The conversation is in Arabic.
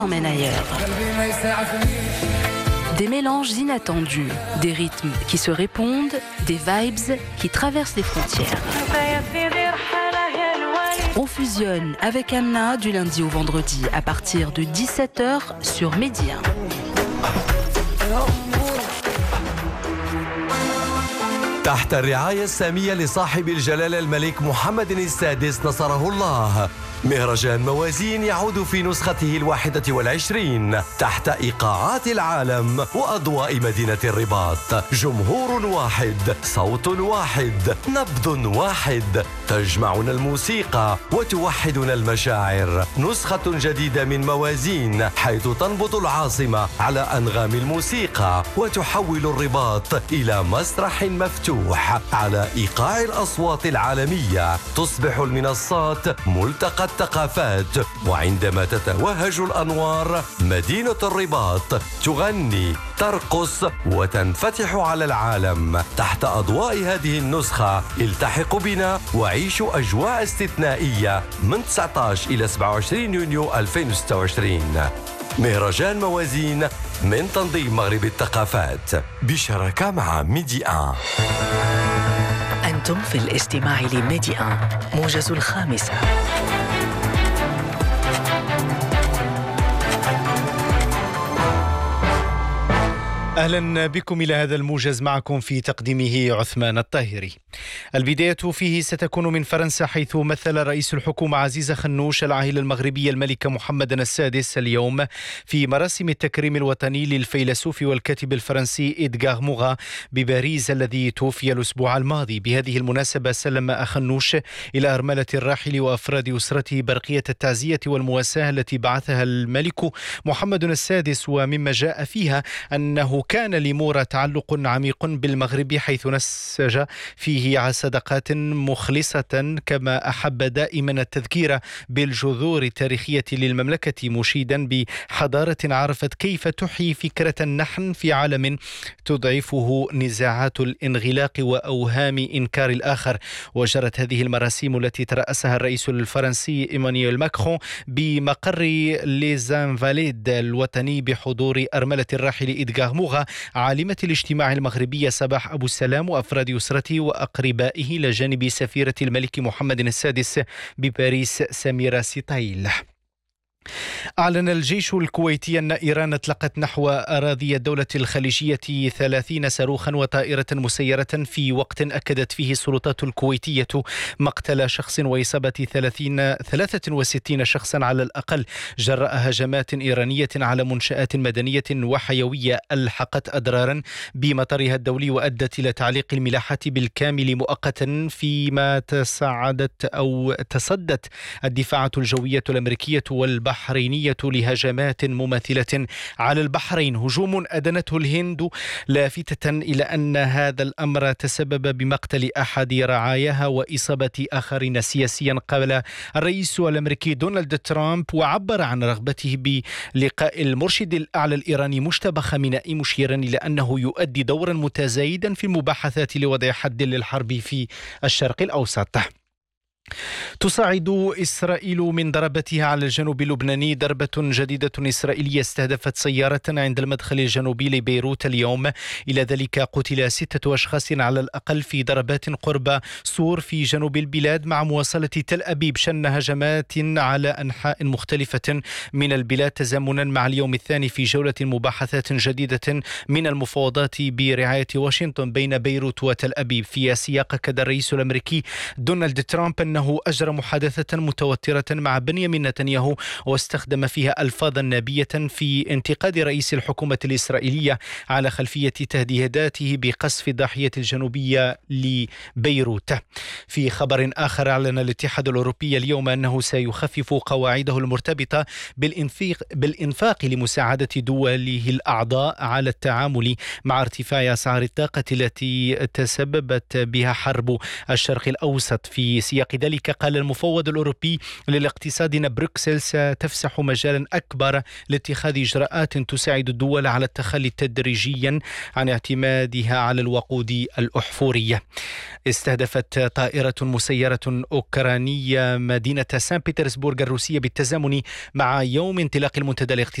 emmène ailleurs. Des mélanges inattendus, des rythmes qui se répondent, des vibes qui traversent les frontières. On fusionne avec Amna du lundi au vendredi à partir de 17h sur Média. تحت الرعاية السامية لصاحب الجلالة الملك محمد السادس نصره الله، مهرجان موازين يعود في نسخته 21 تحت إيقاعات العالم وأضواء مدينة الرباط. جمهور واحد، صوت واحد، نبض واحد، تجمعنا الموسيقى وتوحدنا المشاعر. نسخة جديدة من موازين حيث تنبض العاصمة على أنغام الموسيقى وتحول الرباط إلى مسرح مفتوح على إيقاع الأصوات العالمية. تصبح المنصات ملتقى الثقافات، وعندما تتوهج الأنوار مدينة الرباط تغني، ترقص وتنفتح على العالم. تحت أضواء هذه النسخة التحقوا بنا وعيشوا أجواء استثنائية من 19 إلى 27 يونيو 2026. مهرجان موازين من تنظيم مغرب الثقافات بشراكة مع ميديا. أنتم في الاستماع لميديا موجز 5. أهلا بكم إلى هذا الموجز، معكم في تقديمه عثمان الطاهري. البداية فيه ستكون من فرنسا، حيث مثل رئيس الحكومة عزيز خنوش العائلة المغربية الملكة محمد السادس اليوم في مراسم التكريم الوطني للفيلسوف والكاتب الفرنسي إدغار موغا بباريس الذي توفي الأسبوع الماضي. بهذه المناسبة سلم أخنوش إلى أرملة الراحل وأفراد أسرته برقية التعزية والمواساة التي بعثها الملك محمد السادس، ومما جاء فيها أنه كان لمورا تعلق عميق بالمغرب، حيث نسج فيه صداقات مخلصة، كما أحب دائما التذكير بالجذور التاريخية للمملكة، مشيدا بحضارة عرفت كيف تحيي فكرة النحن في عالم تضعفه نزاعات الانغلاق وأوهام إنكار الآخر. وجرت هذه المراسيم التي ترأسها الرئيس الفرنسي إيمانويل ماكرون بمقر ليزانفاليد الوطني بحضور أرملة الراحل إدغار موغا عالمة الاجتماع المغربية صباح أبو السلام وأفراد أسرته وأقربائه، إلى جانب سفيرة الملك محمد السادس بباريس سميرة سيطايل. أعلن الجيش الكويتي أن إيران أطلقت نحو أراضي الدولة الخليجية 30 صاروخا وطائرة مسيرة، في وقت أكدت فيه السلطات الكويتية مقتل شخص وإصابة 63 شخصا على الأقل جراء هجمات إيرانية على منشآت مدنية وحيوية ألحقت أضرارا بمطارها الدولي وأدت إلى تعليق الملاحة بالكامل مؤقتا، فيما تصدت الدفاعات الجوية الأمريكية والبحرينية لهجمات مماثلة على البحرين، هجوم أدنته الهند، لافتة إلى أن هذا الأمر تسبب بمقتل أحد رعاياها وإصابة آخرين سياسيا. قال الرئيس الأمريكي دونالد ترامب وعبر عن رغبته بلقاء المرشد الأعلى الإيراني مجتبى خامنئي، مشيرا إلى أنه يؤدي دورا متزايدا في المباحثات لوضع حد للحرب في الشرق الأوسط. تصاعد إسرائيل من ضرباتها على الجنوب اللبناني. ضربة جديدة إسرائيلية استهدفت سيارة عند المدخل الجنوبي لبيروت اليوم. إلى ذلك قتل 6 أشخاص على الأقل في ضربات قرب صور في جنوب البلاد، مع مواصلة تل أبيب شن هجمات على أنحاء مختلفة من البلاد، تزامنا مع اليوم الثاني في جولة مباحثات جديدة من المفاوضات برعاية واشنطن بين بيروت وتل أبيب. في سياق أكد الرئيس الأمريكي دونالد ترامب أنه أجرى محادثة متوترة مع بنيامين نتنياهو واستخدم فيها ألفاظا نابية في انتقاد رئيس الحكومة الإسرائيلية على خلفية تهديداته بقصف الضاحية الجنوبية لبيروت. في خبر آخر، أعلن الاتحاد الأوروبي اليوم أنه سيخفف قواعده المرتبطة بالإنفاق لمساعدة دوله الأعضاء على التعامل مع ارتفاع أسعار الطاقة التي تسببت بها حرب الشرق الأوسط. في سياق ذلك ذلك قال المفوض الأوروبي للاقتصاد أن بروكسل ستفسح مجالا أكبر لاتخاذ إجراءات تساعد الدول على التخلي تدريجيا عن اعتمادها على الوقود الأحفورية. استهدفت طائرة مسيرة أوكرانية مدينة سان بطرسبورغ الروسية بالتزامن مع يوم انطلاق المنتدى الاقتصادي